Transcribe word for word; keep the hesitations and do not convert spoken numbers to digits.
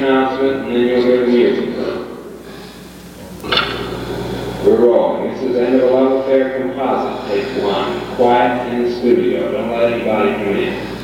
announcement, and then you'll hear the music. We're rolling. This is End of a Love Affair Composite, take one. Quiet in the studio. Don't let anybody come in.